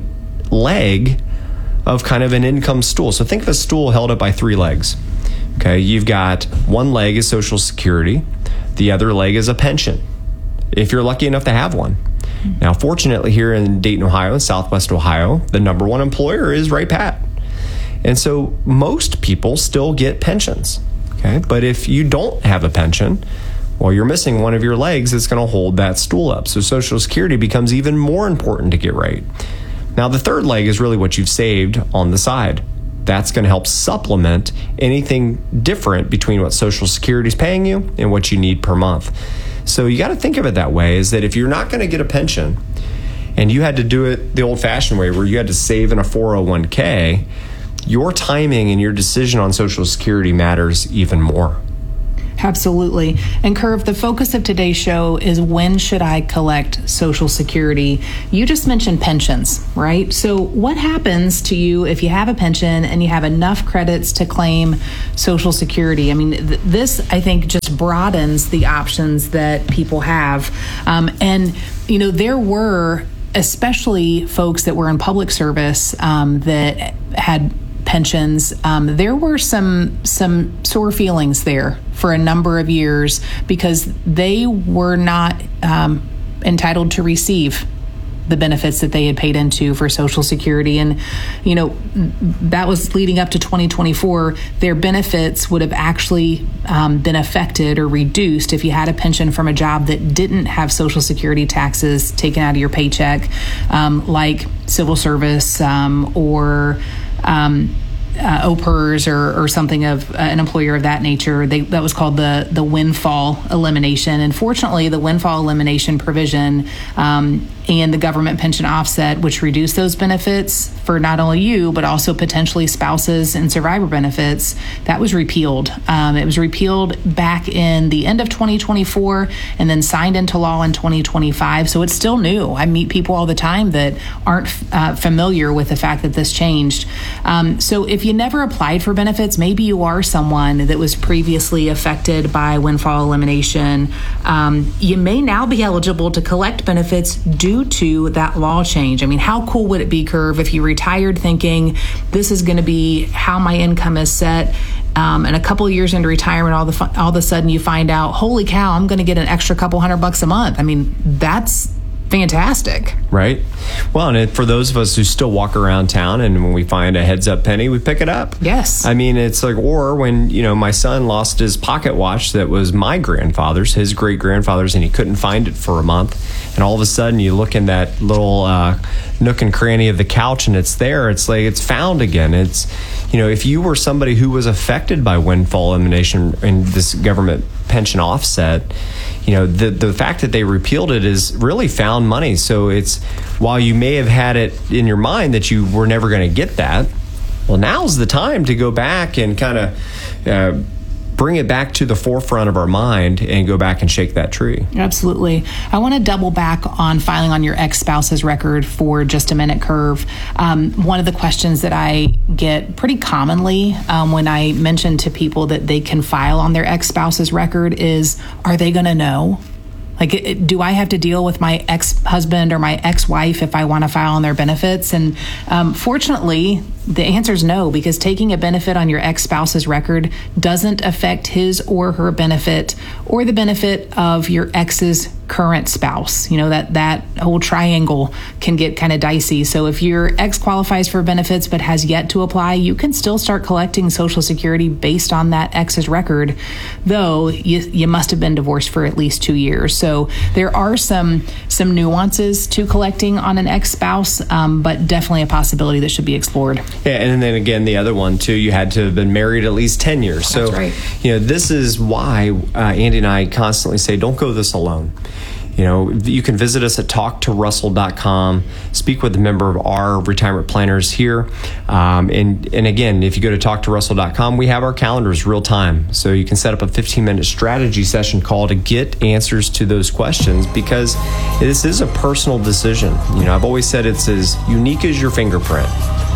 leg of kind of an income stool. So think of a stool held up by three legs. Okay, you've got one leg is Social Security, the other leg is a pension, if you're lucky enough to have one. Now, fortunately, here in Dayton, Ohio, and Southwest Ohio, the number one employer is Wright Pat. And so most people still get pensions. Okay, but if you don't have a pension, well, you're missing one of your legs that's going to hold that stool up. So Social Security becomes even more important to get right. Now, the third leg is really what you've saved on the side. That's going to help supplement anything different between what Social Security is paying you and what you need per month. So you got to think of it that way, is that if you're not going to get a pension and you had to do it the old-fashioned way where you had to save in a four oh one k, your timing and your decision on Social Security matters even more. Absolutely. And Curve, the focus of today's show is when should I collect Social Security? You just mentioned pensions, right? So what happens to you if you have a pension and you have enough credits to claim Social Security? I mean, th- this, I think, just broadens the options that people have. Um, and, you know, there were especially folks that were in public service um, that had pensions. Um, there were some some sore feelings there for a number of years because they were not um, entitled to receive the benefits that they had paid into for Social Security. And, you know, that was leading up to twenty twenty-four. Their benefits would have actually um, been affected or reduced if you had a pension from a job that didn't have Social Security taxes taken out of your paycheck, um, like civil service um, or um, uh, O P R S or, or something of uh, an employer of that nature. They, that was called the the windfall elimination. And fortunately, the windfall elimination provision um, and the government pension offset, which reduced those benefits for not only you, but also potentially spouses and survivor benefits, that was repealed. Um, it was repealed back in the end of twenty twenty-four and then signed into law in twenty twenty-five. So it's still new. I meet people all the time that aren't uh, familiar with the fact that this changed. Um, so if you never applied for benefits, maybe you are someone that was previously affected by windfall elimination, um, you may now be eligible to collect benefits due to that law change. I mean, how cool would it be, Curve, if you retired thinking this is going to be how my income is set, um, and a couple of years into retirement, all the all of a sudden you find out, holy cow, I'm going to get an extra couple hundred bucks a month. I mean, that's fantastic. Right. Well, and it, for those of us who still walk around town and when we find a heads up penny, we pick it up. Yes. I mean, it's like, or when, you know, my son lost his pocket watch that was my grandfather's, his great grandfather's, and he couldn't find it for a month. And all of a sudden you look in that little uh, nook and cranny of the couch and it's there. It's like, it's found again. It's, you know, if you were somebody who was affected by windfall elimination and this government pension offset, you know, the the fact that they repealed it is really found money. So it's, while you may have had it in your mind that you were never going to get that, well, now's the time to go back and kind of uh, bring it back to the forefront of our mind and go back and shake that tree. Absolutely. I want to double back on filing on your ex-spouse's record for just a minute, Curve. Um, one of the questions that I get pretty commonly um, when I mention to people that they can file on their ex-spouse's record is, are they going to know? Like, it, do I have to deal with my ex-husband or my ex-wife if I want to file on their benefits? And um, fortunately, the answer is no, because taking a benefit on your ex-spouse's record doesn't affect his or her benefit or the benefit of your ex's current spouse. You know, that, that whole triangle can get kind of dicey. So if your ex qualifies for benefits but has yet to apply, you can still start collecting Social Security based on that ex's record, though you, you must have been divorced for at least two years. So there are some some nuances to collecting on an ex-spouse, um, but definitely a possibility that should be explored. Yeah, and then again, the other one too, you had to have been married at least ten years. So, That's right. you know, this is why uh, Andy and I constantly say, don't go this alone. You know, you can visit us at talk to russell dot com, speak with a member of our retirement planners here. Um, and, and again, if you go to talk to russell dot com, we have our calendars real time. So you can set up a fifteen minute strategy session call to get answers to those questions, because this is a personal decision. You know, I've always said it's as unique as your fingerprint.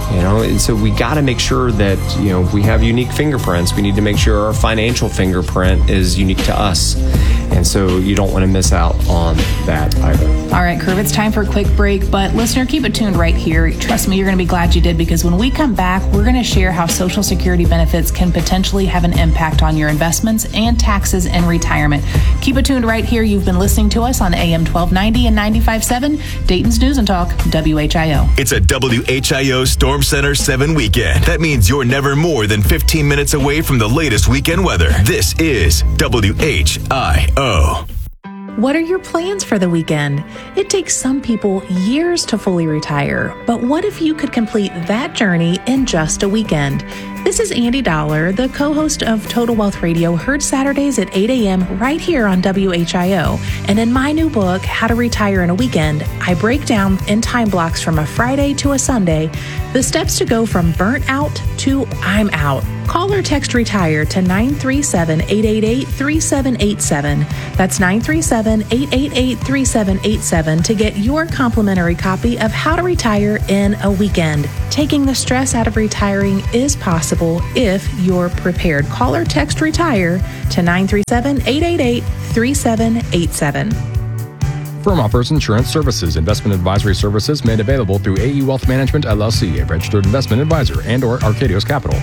You know, and so we got to make sure that, you know, we have unique fingerprints. We need to make sure our financial fingerprint is unique to us. And so you don't want to miss out on that either. All right, Curve, it's time for a quick break, but listener, keep it tuned right here. Trust me, you're going to be glad you did, because when we come back, we're going to share how Social Security benefits can potentially have an impact on your investments and taxes in retirement. Keep it tuned right here. You've been listening to us on A M twelve ninety and ninety-five point seven, Dayton's News and Talk, W H I O. It's a W H I O Storm Center seven weekend. That means you're never more than fifteen minutes away from the latest weekend weather. This is W H I O. What are your plans for the weekend? It takes some people years to fully retire, but what if you could complete that journey in just a weekend? This is Andy Dollar, the co-host of Total Wealth Radio, heard Saturdays at eight a.m. right here on W H I O. And in my new book, How to Retire in a Weekend, I break down in time blocks from a Friday to a Sunday the steps to go from burnt out to I'm out. Call or text RETIRE to nine three seven, eight eight eight, three seven eight seven. That's nine three seven, eight eight eight, three seven eight seven to get your complimentary copy of How to Retire in a Weekend. Taking the stress out of retiring is possible if you're prepared. Call or text RETIRE to nine three seven, eight eight eight, three seven eight seven. Firm offers insurance services. Investment advisory services made available through A E Wealth Management, L L C, a registered investment advisor, and or Arcadios Capital.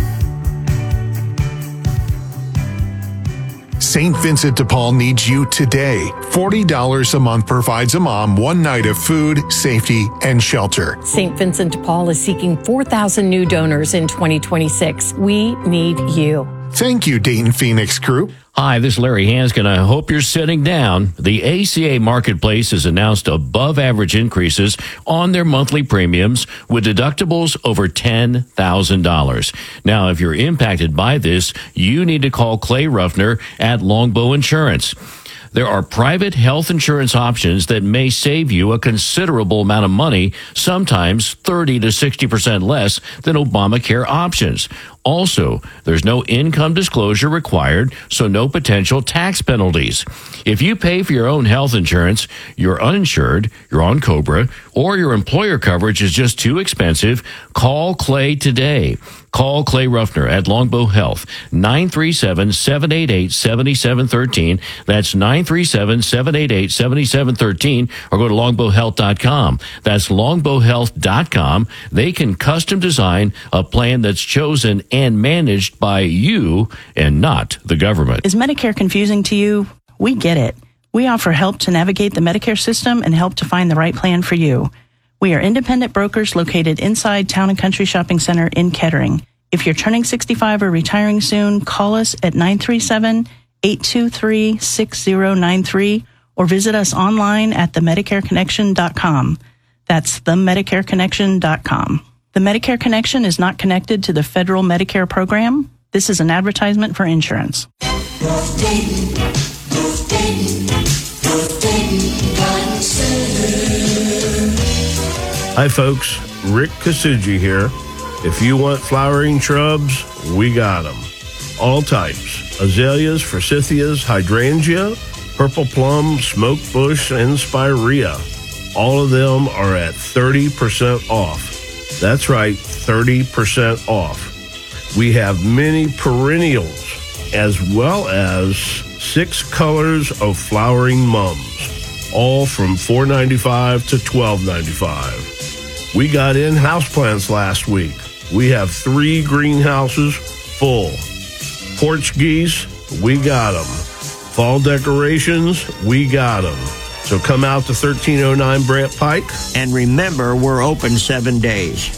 Saint Vincent de Paul needs you today. forty dollars a month provides a mom one night of food, safety, and shelter. Saint Vincent de Paul is seeking four thousand new donors in twenty twenty-six. We need you. Thank you, Dayton Phoenix Group. Hi, this is Larry Hanskin. I hope you're sitting down. The A C A Marketplace has announced above average increases on their monthly premiums with deductibles over ten thousand dollars. Now, if you're impacted by this, you need to call Clay Ruffner at Longbow Insurance. There are private health insurance options that may save you a considerable amount of money, sometimes thirty to sixty percent less than Obamacare options. Also, there's no income disclosure required, so no potential tax penalties. If you pay for your own health insurance, you're uninsured, you're on COBRA, or your employer coverage is just too expensive, call Clay today. Call Clay Ruffner at Longbow Health, nine three seven, seven eight eight, seven seven one three. That's nine three seven, seven eight eight, seven seven one three, or go to longbow health dot com. That's longbow health dot com. They can custom design a plan that's chosen and managed by you and not the government. Is Medicare confusing to you? We get it. We offer help to navigate the Medicare system and help to find the right plan for you. We are independent brokers located inside Town and Country Shopping Center in Kettering. If you're turning sixty-five or retiring soon, call us at nine three seven, eight two three, six zero nine three or visit us online at the medicare connection dot com. That's the medicare connection dot com. The Medicare Connection is not connected to the federal Medicare program. This is an advertisement for insurance. Hi, folks. Rick Kasuji here. If you want flowering shrubs, we got them. All types. Azaleas, forsythias, hydrangea, purple plum, smoke bush, and spirea. All of them are at thirty percent off. That's right, thirty percent off. We have many perennials, as well as six colors of flowering mums, all from four ninety-five to twelve ninety-five. We got in houseplants last week. We have three greenhouses full. Porch geese, we got them. Fall decorations, we got them. So come out to thirteen oh nine Brant Pike. And remember, we're open seven days.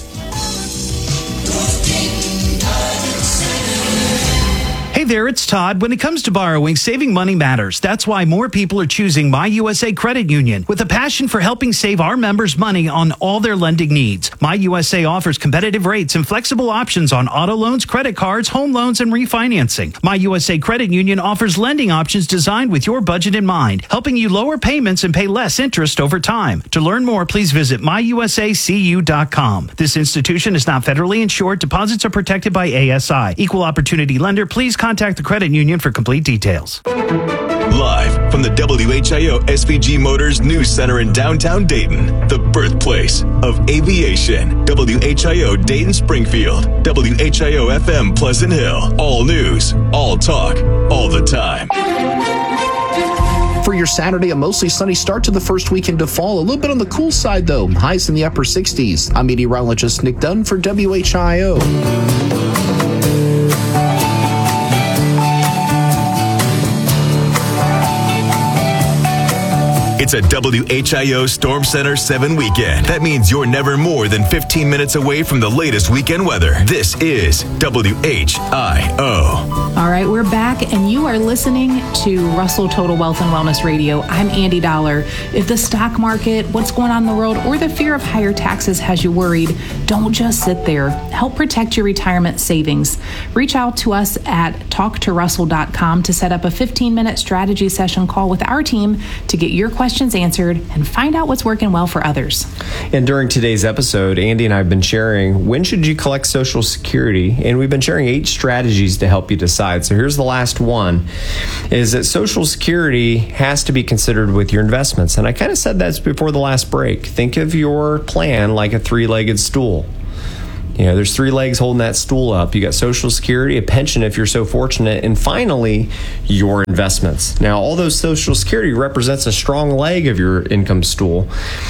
Hey there, it's Todd. When it comes to borrowing, saving money matters. That's why more people are choosing My U S A Credit Union with a passion for helping save our members money on all their lending needs. My U S A offers competitive rates and flexible options on auto loans, credit cards, home loans, and refinancing. My U S A Credit Union offers lending options designed with your budget in mind, helping you lower payments and pay less interest over time. To learn more, please visit my u s a c u dot com. This institution is not federally insured. Deposits are protected by A S I. Equal opportunity lender. Please contact the credit union for complete details. Live from the W H I O S V G Motors News Center in downtown Dayton, the birthplace of aviation. W H I O Dayton Springfield, W H I O F M Pleasant Hill. All news, all talk, all the time. For your Saturday, a mostly sunny start to the first weekend of fall. A little bit on the cool side, though. Highs in the upper sixties. I'm meteorologist Nick Dunn for W H I O. It's a W H I O Storm Center seven weekend. That means you're never more than fifteen minutes away from the latest weekend weather. This is W H I O. All right, we're back, and you are listening to Russell Total Wealth and Wellness Radio. I'm Andy Dollar. If the stock market, what's going on in the world, or the fear of higher taxes has you worried, don't just sit there. Help protect your retirement savings. Reach out to us at talk to russell dot com to set up a fifteen-minute strategy session call with our team to get your questions answered and find out what's working well for others. And during today's episode, Andy and I have been sharing when should you collect Social Security, and we've been sharing eight strategies to help you decide. So here's the last one, is that Social Security has to be considered with your investments. And I kind of said that before the last break. Think of your plan like a three-legged stool. You know, there's three legs holding that stool up. You got Social Security, a pension if you're so fortunate, and finally, your investments. Now, although Social Security represents a strong leg of your income stool,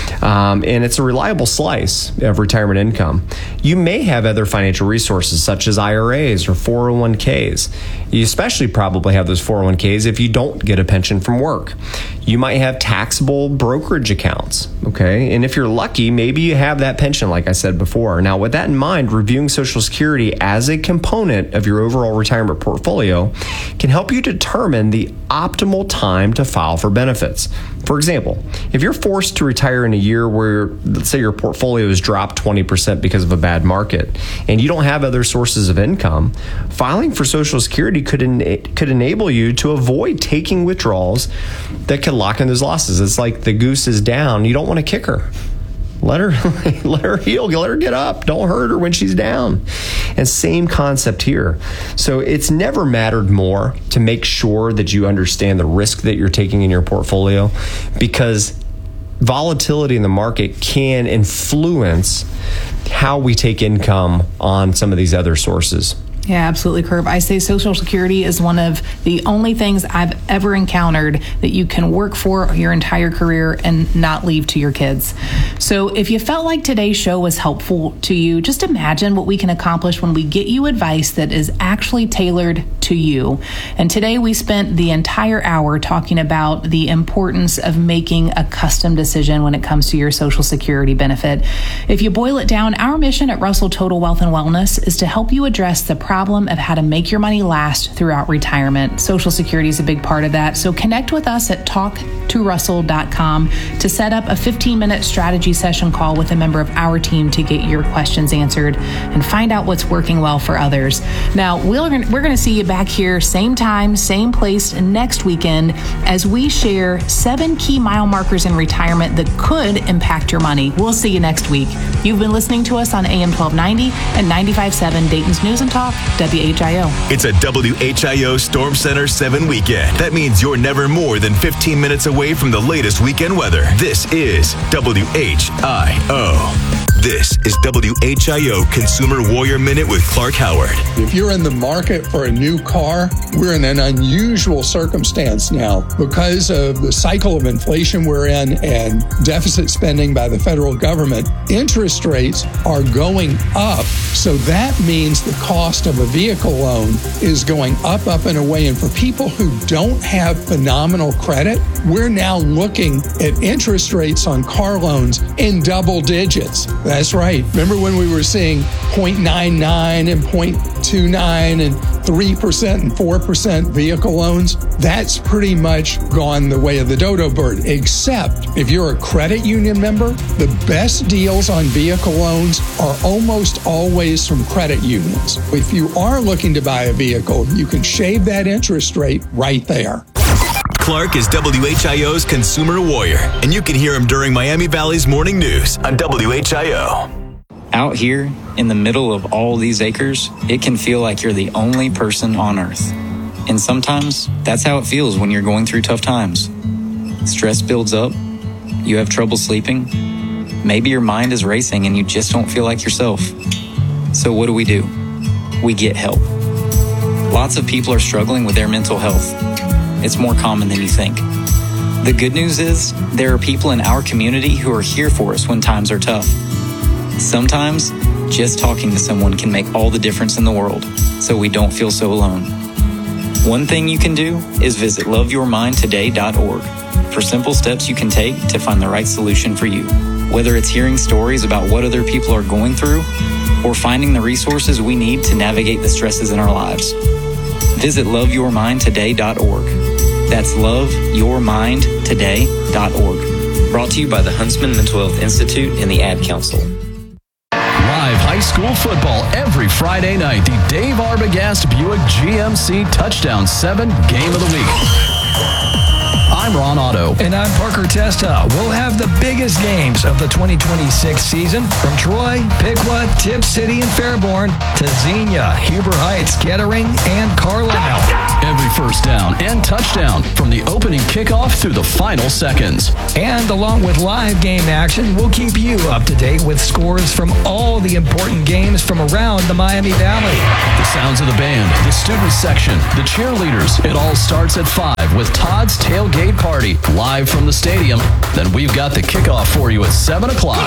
um, and it's a reliable slice of retirement income, you may have other financial resources such as I R As or four oh one k's. You especially probably have those four oh one k's if you don't get a pension from work. You might have taxable brokerage accounts, okay? And if you're lucky, maybe you have that pension, like I said before. Now, with that in mind, reviewing Social Security as a component of your overall retirement portfolio can help you determine the optimal time to file for benefits. For example, if you're forced to retire in a year where, let's say, your portfolio has dropped twenty percent because of a bad market, and you don't have other sources of income, filing for Social Security could en- could enable you to avoid taking withdrawals that could lock in those losses. It's like the goose is down. You don't want to kick her. Let her let her heal. Let her get up. Don't hurt her when she's down. And same concept here. So it's never mattered more to make sure that you understand the risk that you're taking in your portfolio, because volatility in the market can influence how we take income on some of these other sources. Yeah, absolutely, Curb. I say Social Security is one of the only things I've ever encountered that you can work for your entire career and not leave to your kids. So if you felt like today's show was helpful to you, just imagine what we can accomplish when we get you advice that is actually tailored to you. And today we spent the entire hour talking about the importance of making a custom decision when it comes to your Social Security benefit. If you boil it down, our mission at Russell Total Wealth and Wellness is to help you address the problem of how to make your money last throughout retirement. Social Security is a big part of that. So connect with us at talk to russell dot com to set up a fifteen-minute strategy session call with a member of our team to get your questions answered and find out what's working well for others. Now, we're going we're going to see you back here, same time, same place next weekend as we share seven key mile markers in retirement that could impact your money. We'll see you next week. You've been listening to us on A M twelve ninety and ninety-five point seven Dayton's News and Talk, W H I O. It's a W H I O Storm Center seven weekend. That means you're never more than fifteen minutes away from the latest weekend weather. This is W H I O. This is W H I O Consumer Warrior Minute with Clark Howard. If you're in the market for a new car, we're in an unusual circumstance now because of the cycle of inflation we're in and deficit spending by the federal government. Interest rates are going up, so that means the cost of a vehicle loan is going up, up, and away. And for people who don't have phenomenal credit, we're now looking at interest rates on car loans in double digits. That's right. Remember when we were seeing zero point nine nine and zero point two nine and three percent and four percent vehicle loans? That's pretty much gone the way of the dodo bird, except if you're a credit union member, the best deals on vehicle loans are almost always from credit unions. If you are looking to buy a vehicle, you can shave that interest rate right there. Clark is W H I O's Consumer Warrior, and you can hear him during Miami Valley's Morning News on W H I O. Out here in the middle of all these acres, it can feel like you're the only person on earth. And sometimes that's how it feels when you're going through tough times. Stress builds up, you have trouble sleeping, maybe your mind is racing and you just don't feel like yourself. So what do we do? We get help. Lots of people are struggling with their mental health. It's more common than you think. The good news is there are people in our community who are here for us when times are tough. Sometimes just talking to someone can make all the difference in the world, so we don't feel so alone. One thing you can do is visit love your mind today dot org for simple steps you can take to find the right solution for you. Whether it's hearing stories about what other people are going through or finding the resources we need to navigate the stresses in our lives. Visit love your mind today dot org. That's love your mind today dot org. Brought to you by the Huntsman Mental Health Institute and the Ad Council. Live high school football every Friday night. The Dave Arbogast Buick G M C Touchdown seven Game of the Week. I'm Ron Otto. And I'm Parker Testa. We'll have the biggest games of the twenty twenty-six season from Troy, Piqua, Tip City, and Fairborn to Xenia, Huber Heights, Kettering, and Carlisle. Every first down and touchdown from the opening kickoff through the final seconds. And along with live game action, we'll keep you up to date with scores from all the important games from around the Miami Valley. The sounds of the band, the student section, the cheerleaders. It all starts at five with Todd's Tailgate Party live from the stadium. Then we've got the kickoff for you at seven o'clock.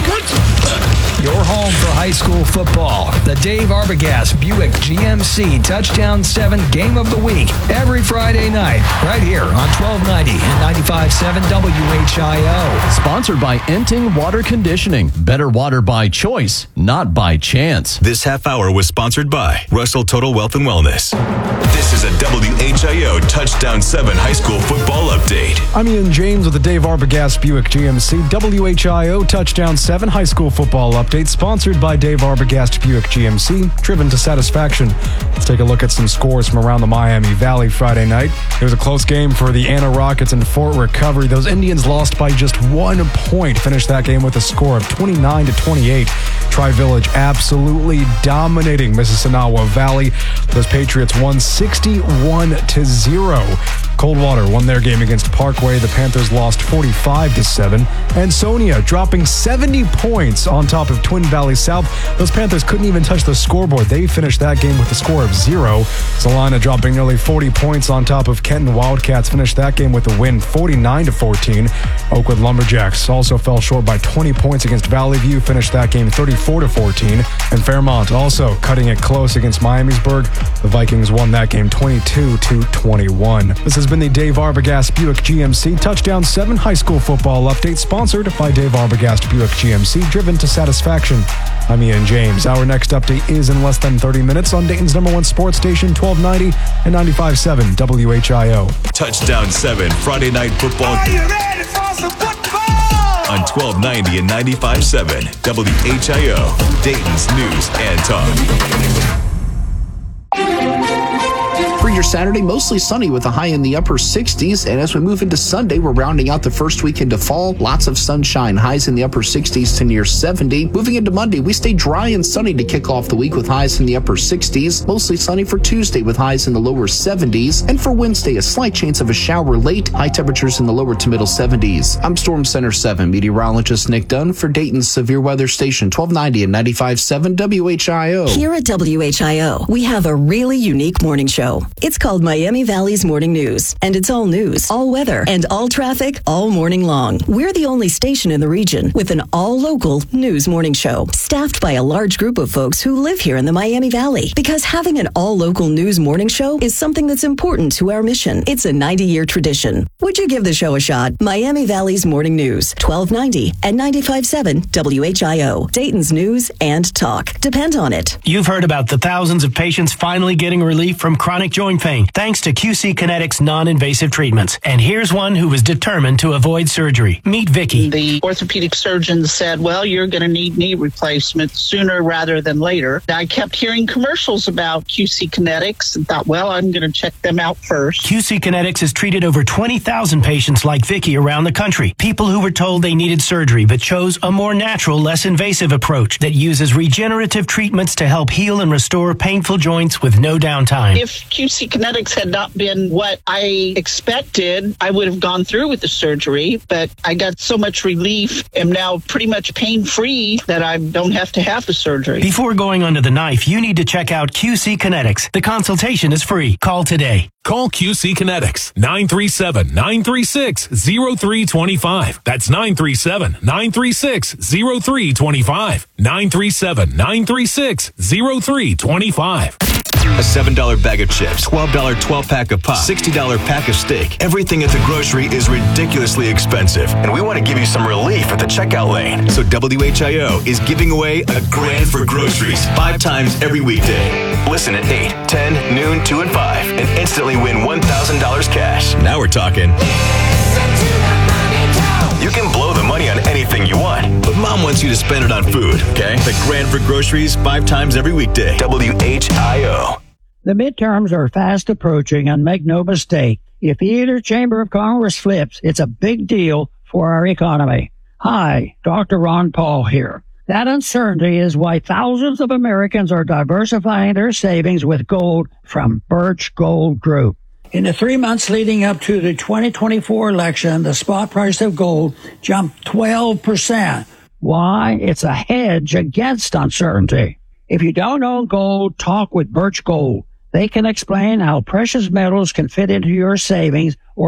Your home for high school football. The Dave Arbogast Buick G M C Touchdown seven Game of the Week. Every Friday night, right here on twelve ninety and ninety-five point seven W H I O. Sponsored by Enting Water Conditioning. Better water by choice, not by chance. This half hour was sponsored by Russell Total Wealth and Wellness. This is a W H I O Touchdown seven High School Football Update. I'm Ian James with the Dave Arbogast Buick G M C W H I O Touchdown seven High School Football Update, sponsored by Dave Arbogast Buick G M C, driven to satisfaction. Let's take a look at some scores from around the Miami Valley Friday night. It was a close game for the Anna Rockets and Fort Recovery. Those Indians lost by just one point, finished that game with a score of twenty-nine to twenty-eight. Tri-Village absolutely dominating Mississinewa Valley. Those Patriots won sixty-one to zero. Coldwater won their game against Parkway. The Panthers lost forty-five to seven. And Sonia dropping seventy points on top of Twin Valley South. Those Panthers couldn't even touch the scoreboard. They finished that game with a score of zero. Salina dropping nearly forty points on top of Kenton Wildcats. Finished that game with a win, forty-nine to fourteen. Oakwood Lumberjacks also fell short by twenty points against Valley View. Finished that game thirty-four to fourteen. And Fairmont also cutting it close against Miamisburg. The Vikings won that game twenty-two to twenty-one. This has been the Dave Arbogast Buick G M C Touchdown seven High School Football Update, sponsored by Dave Arbogast Buick G M C, driven to satisfaction. I'm Ian James. Our next update is in less than thirty minutes on Dayton's number one sports station, twelve ninety and ninety-five point seven W H I O. Touchdown seven Friday Night Football. Are you ready for some football? On twelve ninety and ninety-five point seven W H I O, Dayton's News and Talk. For your Saturday, mostly sunny with a high in the upper sixties. And as we move into Sunday, we're rounding out the first weekend of fall. Lots of sunshine, highs in the upper sixties to near seventy. Moving into Monday, we stay dry and sunny to kick off the week with highs in the upper sixties. Mostly sunny for Tuesday with highs in the lower seventies. And for Wednesday, a slight chance of a shower late. High temperatures in the lower to middle seventies. I'm Storm Center seven meteorologist Nick Dunn for Dayton's Severe Weather Station, twelve ninety and ninety-five point seven W H I O. Here at W H I O, we have a really unique morning show. It's called Miami Valley's Morning News, and it's all news, all weather, and all traffic all morning long. We're the only station in the region with an all-local news morning show, staffed by a large group of folks who live here in the Miami Valley. Because having an all-local news morning show is something that's important to our mission. It's a ninety-year tradition. Would you give the show a shot? Miami Valley's Morning News, twelve ninety and ninety-five point seven W H I O. Dayton's News and Talk. Depend on it. You've heard about the thousands of patients finally getting relief from chronic joint pain thanks to Q C Kinetics non-invasive treatments. And here's one who was determined to avoid surgery. Meet Vicky. The orthopedic surgeon said, well, you're going to need knee replacement sooner rather than later. I kept hearing commercials about Q C Kinetics and thought, well, I'm going to check them out first. Q C Kinetics has treated over twenty thousand patients like Vicky around the country. People who were told they needed surgery but chose a more natural, less invasive approach that uses regenerative treatments to help heal and restore painful joints with no downtime. If Q C C Kinetics had not been what I expected, I would have gone through with the surgery, but I got so much relief, am now pretty much pain-free that I don't have to have the surgery. Before going under the knife, you need to check out Q C Kinetics. The consultation is free. Call today. Call Q C Kinetics, nine three seven, nine three six, zero three two five. That's nine three seven, nine three six, zero three two five. nine three seven, nine three six, zero three two five. A seven dollar bag of chips, twelve dollar twelve-pack of pop, sixty dollar pack of steak. Everything at the grocery is ridiculously expensive, and we want to give you some relief at the checkout lane. So W H I O is giving away a grand for groceries five times every weekday. Listen at eight, ten, noon, two, and five, and instantly win one thousand dollars cash. Now we're talking. You can blow the money on anything you want, but Mom wants you to spend it on food, okay? The grand for groceries five times every weekday. W H I O. The midterms are fast approaching, and make no mistake, if either chamber of Congress flips, it's a big deal for our economy. Hi, Doctor Ron Paul here. That uncertainty is why thousands of Americans are diversifying their savings with gold from Birch Gold Group. In the three months leading up to the twenty twenty-four election, the spot price of gold jumped twelve percent. Why? It's a hedge against uncertainty. If you don't own gold, talk with Birch Gold. They can explain how precious metals can fit into your savings or